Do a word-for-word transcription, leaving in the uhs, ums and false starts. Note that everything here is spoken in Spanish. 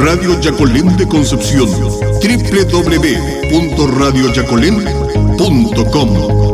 Radio Yacolén de Concepción, doble u doble u doble u punto radio yacolén punto com.